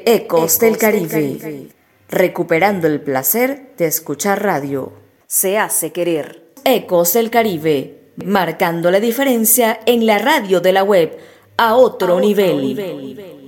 Ecos del Caribe, recuperando el placer de escuchar radio. Se hace querer. Ecos del Caribe, marcando la diferencia en la radio de la web a otro nivel.